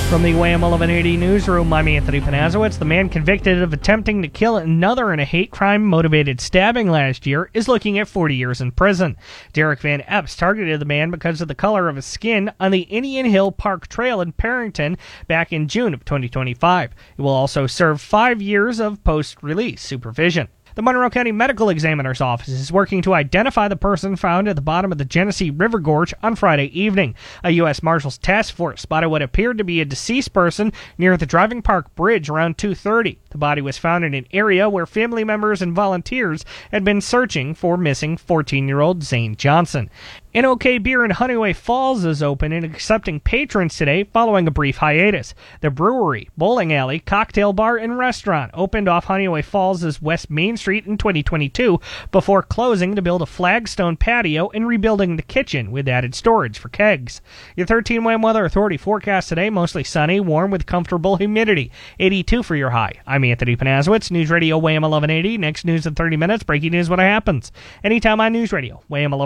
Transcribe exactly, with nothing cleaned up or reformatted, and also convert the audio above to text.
From the W A M eleven eighty newsroom, I'm Anthony Panazowitz. The man convicted of attempting to kill another in a hate crime-motivated stabbing last year is looking at forty years in prison. Derek Van Epps targeted the man because of the color of his skin on the Indian Hill Park Trail in Parrington back in June of twenty twenty-five. He will also serve five years of post-release supervision. The Monroe County Medical Examiner's Office is working to identify the person found at the bottom of the Genesee River Gorge on Friday evening. A U S Marshals task force spotted what appeared to be a deceased person near the Driving Park Bridge around two thirty. The body was found in an area where family members and volunteers had been searching for missing fourteen-year-old Zane Johnson. N O K Beer in Honeyway Falls is open and accepting patrons today following a brief hiatus. The brewery, bowling alley, cocktail bar, and restaurant opened off Honeyway Falls' West Main Street in twenty twenty-two before closing to build a flagstone patio and rebuilding the kitchen with added storage for kegs. Your thirteen W A M Weather Authority forecast today, mostly sunny, warm with comfortable humidity. eighty-two for your high. I'm Anthony Panazowitz, News Radio W A M eleven eighty. Next news in thirty minutes, breaking news when it happens. Anytime on News Radio W A M eleven